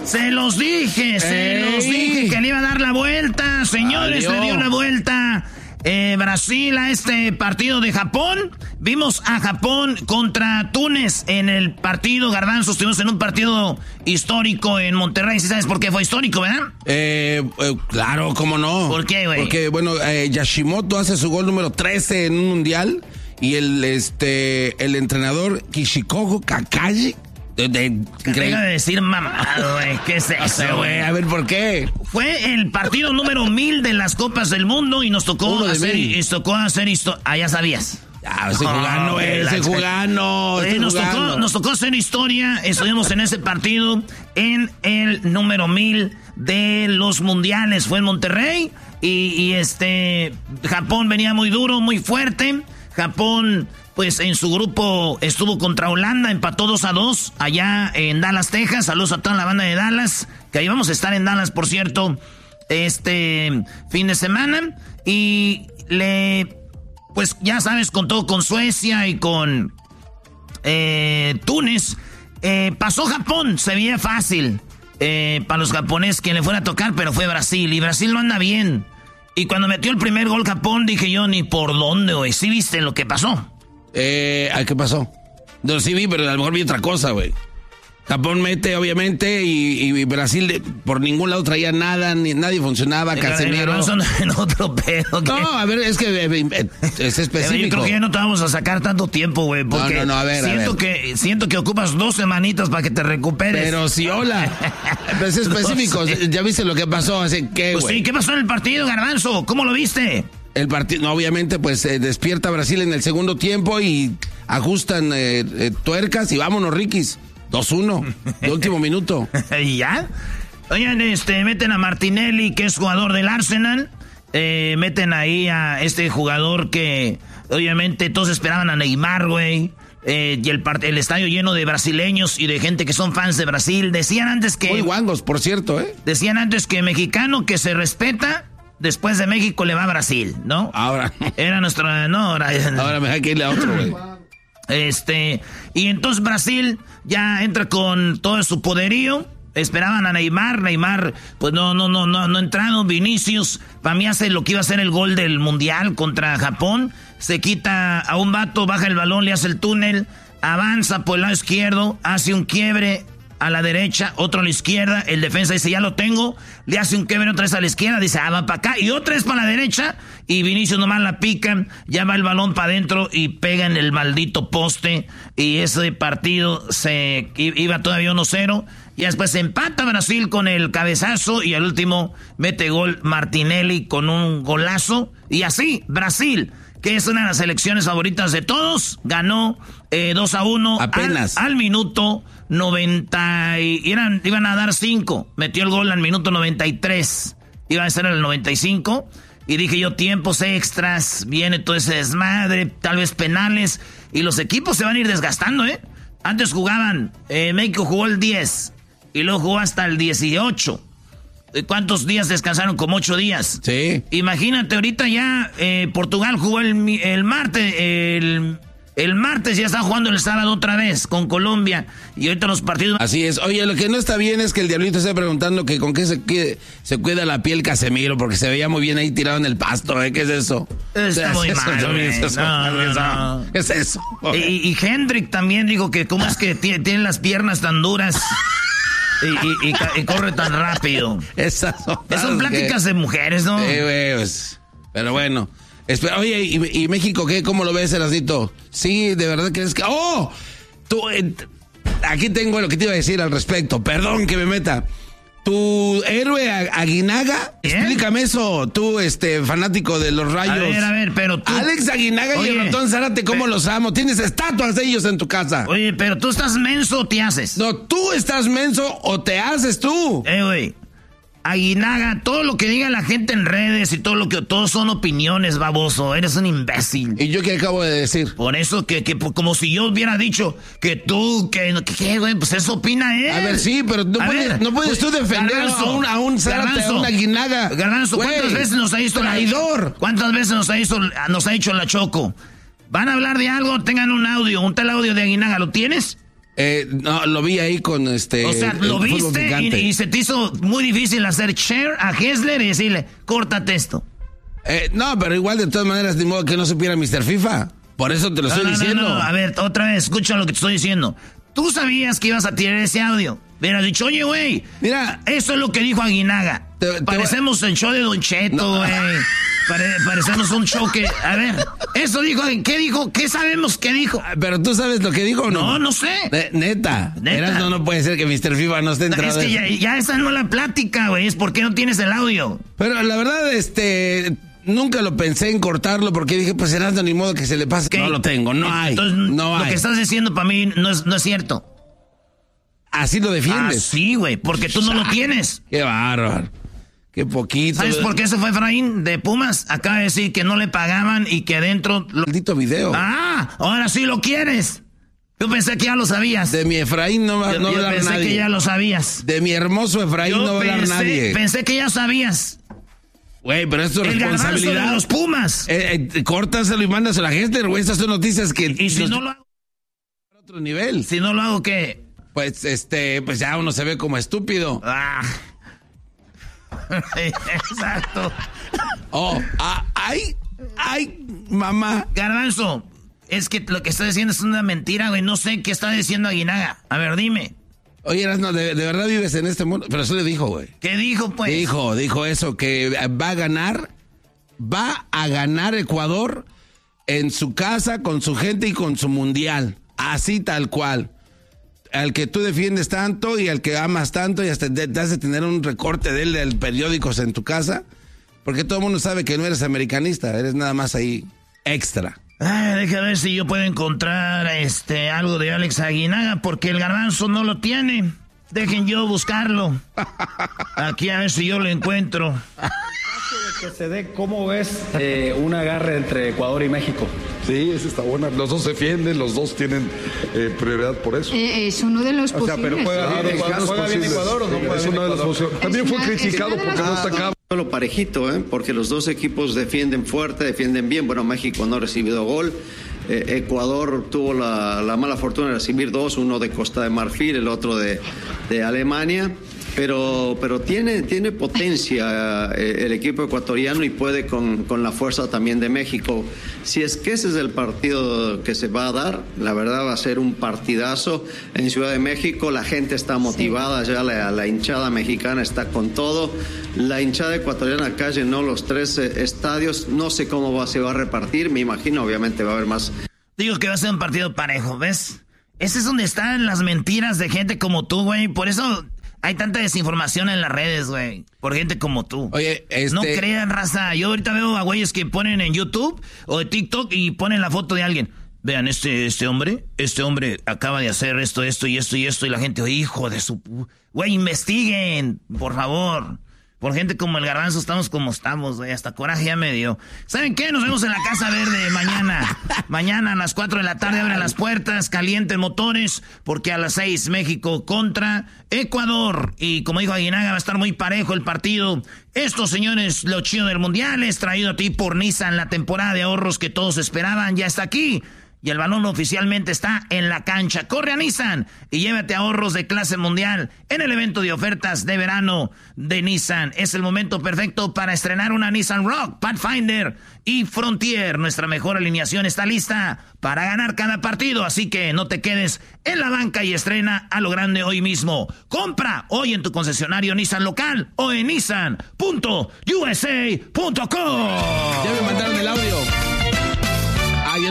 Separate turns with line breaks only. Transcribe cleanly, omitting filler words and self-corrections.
Se los dije que le iba a dar la vuelta. Señores, le dio la vuelta Brasil a este partido de Japón. Vimos a Japón contra Túnez en el partido, Garbanzo. Estuvimos en un partido histórico en Monterrey. ¿Sí sabes por qué fue histórico, verdad?
Claro, cómo no.
¿Por qué, güey?
Porque, bueno, Yashimoto hace su gol número 13 en un mundial. Y el entrenador Kishikogo Kakashi.
Increíble de decir mamado, güey. ¿Qué es eso, güey?
A ver, ¿por qué?
Fue el partido número 1000 de las Copas del Mundo y nos tocó hacer historia. Ah, ya sabías. Nos tocó hacer historia. Estuvimos en ese partido en el número 1000 de los mundiales. Fue en Monterrey y Japón venía muy duro, muy fuerte. Japón, pues en su grupo estuvo contra Holanda, empató 2-2 allá en Dallas, Texas. Saludos a toda la banda de Dallas, que ahí vamos a estar en Dallas, por cierto, este fin de semana. Y pues ya sabes, con todo, con Suecia y con Túnez, pasó Japón, se veía fácil para los japoneses que le fuera a tocar, pero fue Brasil, y Brasil no anda bien. Y cuando metió el primer gol Japón, dije yo, ni por dónde, güey. ¿Sí viste lo que pasó?
¿Qué pasó? No, sí vi, pero a lo mejor vi otra cosa, güey. Japón mete, obviamente, y Brasil por ningún lado traía nada, nadie funcionaba, Casemiro.
En otro pedo.
No, a ver, es que es específico.
Yo creo que ya no te vamos a sacar tanto tiempo, güey, porque
a ver,
siento que ocupas 2 semanitas para que te recuperes.
Pero sí, hola. Pero es específico, ya viste lo que pasó, así que, güey.
Pues sí, ¿qué pasó en el partido, Garbanzo? ¿Cómo lo viste?
El partido, no, obviamente, pues despierta Brasil en el segundo tiempo y ajustan tuercas y vámonos, Riquis. 2-1, de último minuto.
¿Y ya? Oigan, meten a Martinelli, que es jugador del Arsenal. Meten ahí a este jugador que, obviamente, todos esperaban a Neymar, güey. Y el estadio lleno de brasileños y de gente que son fans de Brasil. Decían antes que...
Muy guangos, por cierto,
Decían antes que mexicano que se respeta, después de México le va a Brasil, ¿no?
Ahora.
Era nuestra... No,
ahora me hay que irle a otro, güey.
Y entonces Brasil ya entra con todo su poderío. Esperaban a Neymar, pues no entraron. Vinicius, para mí hace lo que iba a ser el gol del Mundial contra Japón. Se quita a un vato, baja el balón, le hace el túnel, avanza por el lado izquierdo, hace un quiebre a la derecha, otro a la izquierda, el defensa dice, ya lo tengo, le hace un quiebre otra vez a la izquierda, dice, va para acá, y otra vez para la derecha, y Vinicius nomás la pica, ya va el balón para adentro y pega en el maldito poste, y ese partido se iba todavía 1-0, y después se empata Brasil con el cabezazo, y al último mete gol Martinelli con un golazo, y así, Brasil, que es una de las selecciones favoritas de todos, ganó 2-1
apenas
al minuto 90 iban a dar 5, metió el gol al minuto 93, iba a ser el 95, y dije yo, tiempos extras, viene todo ese desmadre, tal vez penales, y los equipos se van a ir desgastando, Antes jugaban, México jugó el 10, y luego jugó hasta el 18. ¿Cuántos días descansaron? Como 8 días.
Sí.
Imagínate, ahorita ya Portugal jugó el martes, el martes ya está jugando el sábado otra vez con Colombia. Y ahorita los partidos...
Así es. Oye, lo que no está bien es que el Diablito esté preguntando que con qué se cuida la piel Casemiro, porque se veía muy bien ahí tirado en el pasto, ¿Qué es eso?
Está muy mal, no.
¿Qué es eso?
Y Hendrik también dijo que cómo es que tiene las piernas tan duras... Y corre tan rápido.
Esas
son pláticas de mujeres, ¿no?
Pues, pero bueno. Oye, ¿y México qué? ¿Cómo lo ves, Erasito? Sí, de verdad crees que... ¡Oh! Tú, aquí tengo lo que te iba a decir al respecto. Perdón que me meta. Tu héroe Aguinaga, explícame eso, tú, fanático de los Rayos.
A ver, pero tú...
Alex Aguinaga y el Ratón Zárate, ¿cómo los amo? Tienes estatuas de ellos en tu casa.
Oye, pero tú estás menso o te haces.
No, tú estás menso o te haces tú.
Güey, Aguinaga, todo lo que diga la gente en redes y todos son opiniones, baboso. Eres un imbécil.
¿Y yo qué acabo de decir?
Por eso que como si yo hubiera dicho que tú, que güey, pues eso opina él.
A ver, sí, pero no puedes tú defender a un Zárate, a un Aguinaga.
Garbanzo, ¿cuántas veces nos ha visto
traidor?
¿Cuántas veces nos ha dicho la Choco? Van a hablar de algo, tengan un audio, un tal audio de Aguinaga, ¿lo tienes?
No, lo vi ahí con
O sea, lo viste y se te hizo muy difícil hacer share a Hessler y decirle, córtate esto.
No, pero igual de todas maneras, ni modo que no supiera Mr. FIFA. Por eso te lo estoy diciendo.
No, a ver, otra vez, escucha lo que te estoy diciendo. Tú sabías que ibas a tirar ese audio. Hubieras dicho, oye, güey, mira, eso es lo que dijo Aguinaga. Parecemos el show de Don Cheto, güey. Parecemos un show que... A ver, eso dijo... ¿Qué dijo? ¿Qué sabemos que dijo?
Pero tú sabes lo que dijo o no.
No, no sé.
Neta. No puede ser que Mr. FIFA no esté entrado.
Es que ya esa no es la plática, güey. Es porque no tienes el audio.
Pero la verdad, nunca lo pensé en cortarlo porque dije, pues Erasmo, ni modo que se le pase.
¿Qué?
No lo tengo, no hay.
Entonces, lo que estás diciendo para mí no es cierto.
Así lo defiendes.
Sí, güey, porque tú no lo tienes.
Qué bárbaro. Qué poquito.
¿Sabes por qué se fue Efraín de Pumas? Acaba de decir que no le pagaban y que dentro...
Maldito video.
Ah, ahora sí lo quieres. Yo pensé que ya lo sabías.
De mi Efraín no va a hablar nadie.
Yo pensé que ya lo sabías.
De mi hermoso Efraín no va a hablar nadie.
Pensé que ya sabías.
Güey, pero es tu responsabilidad.
El garbanzo de los Pumas.
Córtaselo y mándaselo a Hessler, güey. Estas son noticias que...
¿Y si no lo hago?
A otro nivel.
Si no lo hago, ¿qué?
Pues, pues ya uno se ve como estúpido.
Ah... Exacto.
Ay, mamá.
Garbanzo, es que lo que está diciendo es una mentira, güey. No sé qué está diciendo Aguinaga. A ver, dime.
Oye, Erasmo, ¿de verdad vives en este mundo? Pero eso le dijo, güey.
¿Qué dijo, pues?
Dijo eso, que va a ganar Ecuador en su casa, con su gente y con su mundial. Así tal cual. Al que tú defiendes tanto y al que amas tanto y hasta te hace tener un recorte de él del periódicos en tu casa, porque todo el mundo sabe que no eres americanista, eres nada más ahí extra.
Deja ver si yo puedo encontrar algo de Alex Aguinaga, porque el garbanzo no lo tiene. Dejen yo buscarlo. Aquí a ver si yo lo encuentro.
Que se dé, ¿cómo ves un agarre entre Ecuador y México?
Sí, esa está buena. Los dos se defienden, los dos tienen prioridad por eso.
Es uno de los posibles.
Pero juega bien Ecuador o no juega bien Ecuador.
También fue criticado porque no está acá.
Lo parejito, porque los dos equipos defienden fuerte, defienden bien. Bueno, México no ha recibido gol. Ecuador tuvo la mala fortuna de recibir dos, uno de Costa de Marfil, el otro de Alemania. Pero tiene potencia el equipo ecuatoriano y puede con la fuerza también de México. Si es que ese es el partido que se va a dar, la verdad va a ser un partidazo en Ciudad de México. La gente está motivada, ya la hinchada mexicana está con todo. La hinchada ecuatoriana acá llenó los 3 estadios. No sé cómo se va a repartir, me imagino obviamente va a haber más.
Digo que va a ser un partido parejo, ¿ves? Ese es donde están las mentiras de gente como tú, güey. Por eso... hay tanta desinformación en las redes, güey, por gente como tú.
Oye,
no crean, raza. Yo ahorita veo a güeyes que ponen en YouTube o de TikTok y ponen la foto de alguien. Vean, este hombre acaba de hacer esto y la gente, hijo de su... Güey, investiguen, por favor. Por gente como el garbanzo estamos como estamos, güey. Hasta coraje ya me dio. ¿Saben qué? Nos vemos en la Casa Verde mañana. Mañana a las 4 de la tarde abren las puertas, calienten motores, porque a las 6 México contra Ecuador. Y como dijo Aguinaga, va a estar muy parejo el partido. Esto, señores, lo chido del Mundial es traído a ti por Nissan. La temporada de ahorros que todos esperaban ya está aquí. Y el balón oficialmente está en la cancha. Corre a Nissan y llévate ahorros de clase mundial en el evento de ofertas de verano de Nissan. Es el momento perfecto para estrenar una Nissan Rogue, Pathfinder y Frontier. Nuestra mejor alineación está lista para ganar cada partido, así que no te quedes en la banca y estrena a lo grande hoy mismo. Compra hoy en tu concesionario Nissan local o en nissan.usa.com.